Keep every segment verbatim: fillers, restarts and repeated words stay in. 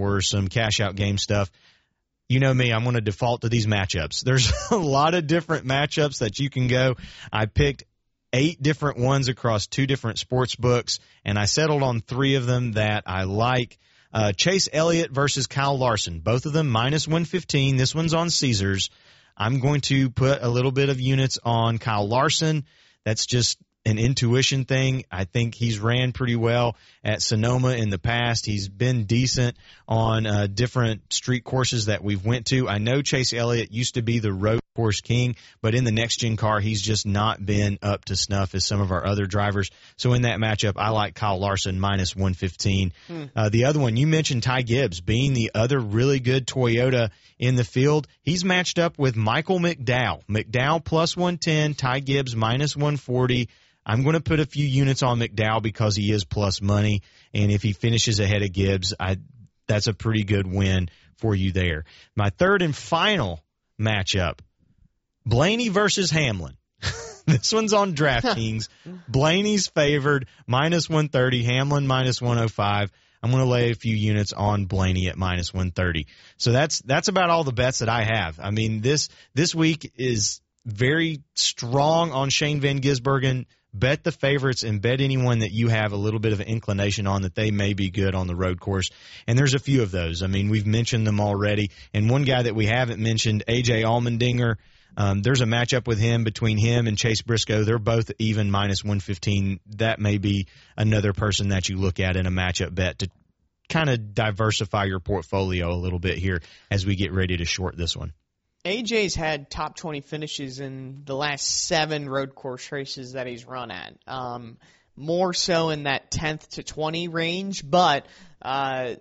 or some cash-out game stuff, you know me, I'm going to default to these matchups. There's a lot of different matchups that you can go. I picked eight different ones across two different sports books, and I settled on three of them that I like. Uh, Chase Elliott versus Kyle Larson, both of them minus one fifteen. This one's on Caesars. I'm going to put a little bit of units on Kyle Larson. That's just an intuition thing. I think he's ran pretty well at Sonoma in the past. He's been decent on uh, different street courses that we've went to. I know Chase Elliott used to be the road course king, but in the next-gen car, he's just not been up to snuff as some of our other drivers. So in that matchup, I like Kyle Larson minus one fifteen. Hmm. Uh, the other one, you mentioned Ty Gibbs being the other really good Toyota in the field. He's matched up with Michael McDowell. McDowell plus one ten, Ty Gibbs minus one forty. I'm going to put a few units on McDowell because he is plus money, and if he finishes ahead of Gibbs, I, that's a pretty good win for you there. My third and final matchup, Blaney versus Hamlin. This one's on DraftKings. Blaney's favored, minus one thirty, Hamlin minus one oh five. I'm going to lay a few units on Blaney at minus one thirty. So that's that's about all the bets that I have. I mean, this this week is very strong on Shane Van Gisbergen. Bet the favorites and bet anyone that you have a little bit of an inclination on that they may be good on the road course. And there's a few of those. I mean, we've mentioned them already. And one guy that we haven't mentioned, A J Allmendinger, um, there's a matchup with him between him and Chase Briscoe. They're both even minus one fifteen. That may be another person that you look at in a matchup bet to kind of diversify your portfolio a little bit here as we get ready to short this one. A J's had top twenty finishes in the last seven road course races that he's run at. Um, more so in that tenth to twentieth range, but uh,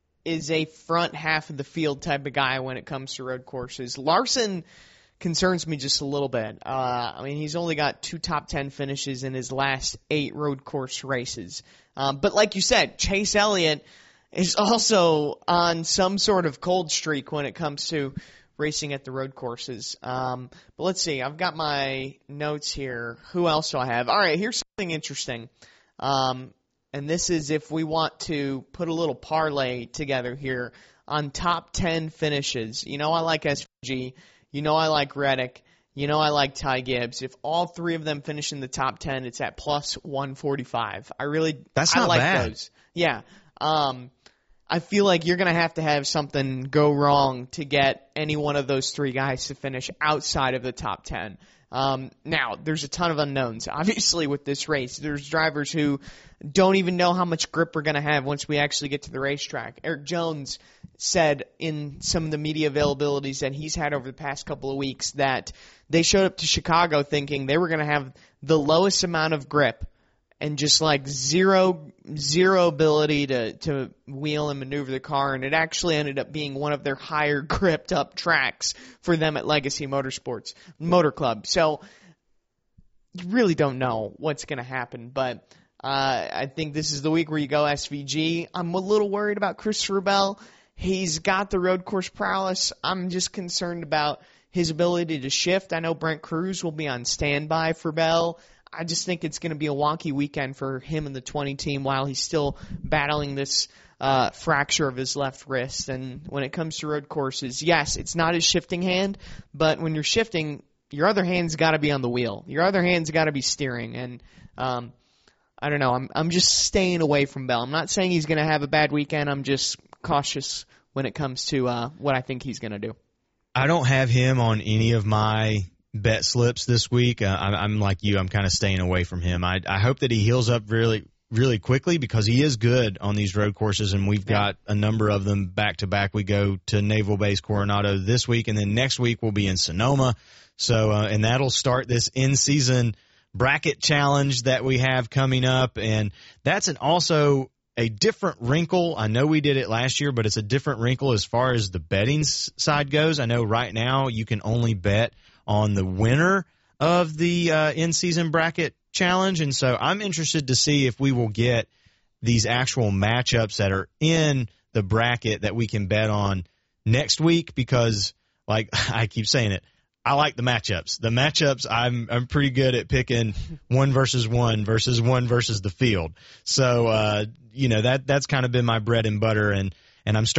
is a front half of the field type of guy when it comes to road courses. Larson concerns me just a little bit. Uh, I mean, he's only got two top ten finishes in his last eight road course races. Um, but like you said, Chase Elliott is also on some sort of cold streak when it comes to racing at the road courses. Um, but let's see. I've got my notes here. Who else do I have? All right, here's something interesting. Um, and this is if we want to put a little parlay together here on top ten finishes. You know I like S V G. You know I like Reddick. You know I like Ty Gibbs. If all three of them finish in the top ten, it's at plus one forty-five. I really That's I not like bad. those. Yeah. Um, I feel like you're going to have to have something go wrong to get any one of those three guys to finish outside of the top ten. Um, now, there's a ton of unknowns. Obviously, with this race, there's drivers who don't even know how much grip we're going to have once we actually get to the racetrack. Eric Jones said in some of the media availabilities that he's had over the past couple of weeks that they showed up to Chicago thinking they were going to have the lowest amount of grip and just like zero zero ability to, to wheel and maneuver the car, and it actually ended up being one of their higher gripped up tracks for them at Legacy Motorsports Motor Club. So you really don't know what's going to happen, but uh, I think this is the week where you go S V G. I'm a little worried about Christopher Bell. He's got the road course prowess. I'm just concerned about his ability to shift. I know Brent Cruz will be on standby for Bell. I just think it's going to be a wonky weekend for him and the twenty team while he's still battling this uh, fracture of his left wrist. And when it comes to road courses, yes, it's not his shifting hand, but when you're shifting, your other hand's got to be on the wheel. Your other hand's got to be steering. And um, I don't know. I'm I'm just staying away from Bell. I'm not saying he's going to have a bad weekend. I'm just cautious when it comes to uh, what I think he's going to do. I don't have him on any of my bet slips this week. Uh, I'm, I'm like you. I'm kind of staying away from him. I, I hope that he heals up really, really quickly because he is good on these road courses, and we've got a number of them back to back. We go to Naval Base Coronado this week, and then next week we'll be in Sonoma. So, uh, and that'll start this in-season bracket challenge that we have coming up, and that's an also a different wrinkle. I know we did it last year, but it's a different wrinkle as far as the betting side goes. I know right now you can only bet on the winner of the uh, in-season bracket challenge, and so I'm interested to see if we will get these actual matchups that are in the bracket that we can bet on next week because, like I keep saying it, I like the matchups. The matchups, I'm I'm pretty good at picking one versus one versus one versus the field. So, uh, you know, that that's kind of been my bread and butter, and, and I'm starting